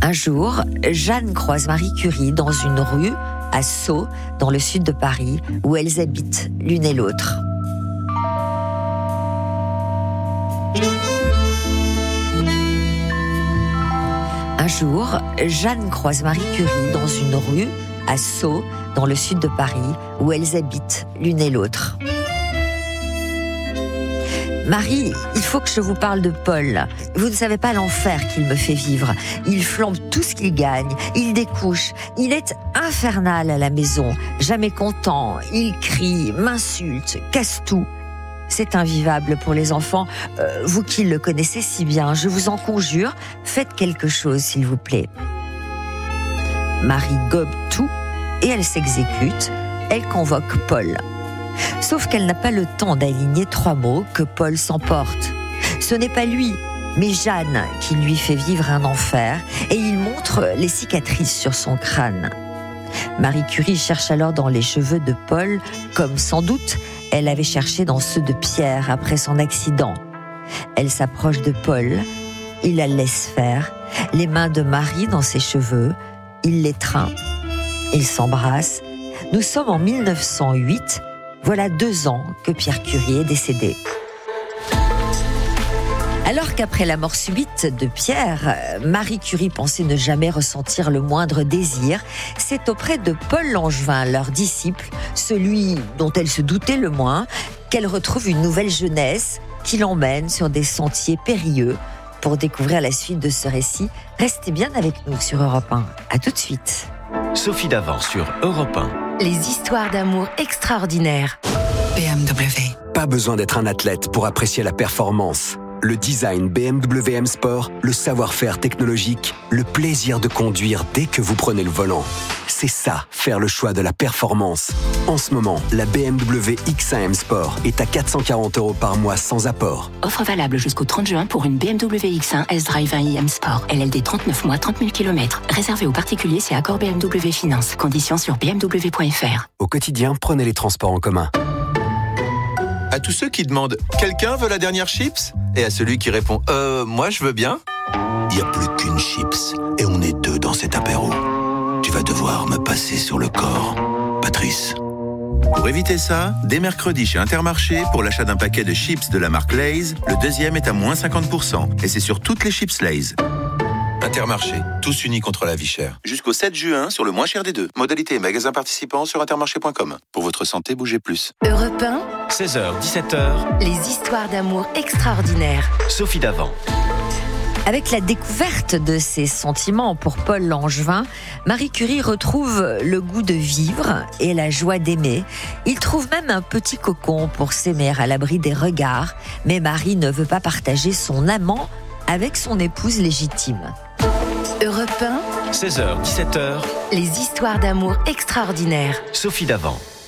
Un jour, Jeanne croise Marie Curie dans une rue à Sceaux, dans le sud de Paris, où elles habitent l'une et l'autre. Un jour, Jeanne croise Marie Curie dans une rue à Sceaux, dans le sud de Paris, où elles habitent l'une et l'autre. Marie, il faut que je vous parle de Paul. Vous ne savez pas l'enfer qu'il me fait vivre. Il flambe tout ce qu'il gagne, il découche, il est infernal à la maison, jamais content, il crie, m'insulte, casse tout. C'est invivable pour les enfants. Vous qui le connaissez si bien, je vous en conjure, faites quelque chose s'il vous plaît. Marie gobe tout et elle s'exécute. Elle convoque Paul. Sauf qu'elle n'a pas le temps d'aligner 3 mots que Paul s'emporte. Ce n'est pas lui, mais Jeanne qui lui fait vivre un enfer et il montre les cicatrices sur son crâne. Marie Curie cherche alors dans les cheveux de Paul, comme sans doute elle avait cherché dans ceux de Pierre après son accident. Elle s'approche de Paul, il la laisse faire, les mains de Marie dans ses cheveux, il l'étreint, ils s'embrassent. Nous sommes en 1908, voilà 2 ans que Pierre Curie est décédé. Alors qu'après la mort subite de Pierre, Marie Curie pensait ne jamais ressentir le moindre désir, c'est auprès de Paul Langevin, leur disciple, celui dont elle se doutait le moins, qu'elle retrouve une nouvelle jeunesse qui l'emmène sur des sentiers périlleux. Pour découvrir la suite de ce récit, restez bien avec nous sur Europe 1. À tout de suite. Sophie Davant sur Europe 1. Les histoires d'amour extraordinaires. BMW. Pas besoin d'être un athlète pour apprécier la performance. Le design BMW M Sport, le savoir-faire technologique, le plaisir de conduire dès que vous prenez le volant. C'est ça, faire le choix de la performance. En ce moment, la BMW X1 M Sport est à 440 € par mois sans apport. Offre valable jusqu'au 30 juin pour une BMW X1 S-Drive 1i M Sport. LLD 39 mois, 30 000 km. Réservé aux particuliers, c'est accord BMW Finance. Conditions sur bmw.fr. Au quotidien, prenez les transports en commun. À tous ceux qui demandent « Quelqu'un veut la dernière chips ?» et à celui qui répond « Moi je veux bien ?» Il n'y a plus qu'une chips et on est 2 dans cet apéro. Tu vas devoir me passer sur le corps, Patrice. Pour éviter ça, dès mercredi chez Intermarché, pour l'achat d'un paquet de chips de la marque Lay's, le deuxième est à moins 50%. Et c'est sur toutes les chips Lay's. Intermarché, tous unis contre la vie chère. Jusqu'au 7 juin, sur le moins cher des 2. Modalité et magasins participants sur intermarché.com. Pour votre santé, bougez plus. Europe 1, 16h, 17h. les histoires d'amour extraordinaires. Sophie Davant. Avec la découverte de ses sentiments pour Paul Langevin, Marie Curie retrouve le goût de vivre et la joie d'aimer. Il trouve même un petit cocon pour s'aimer à l'abri des regards, mais Marie ne veut pas partager son amant avec son épouse légitime. Europe 1, 16h, 17h. les histoires d'amour extraordinaires. Sophie Davant.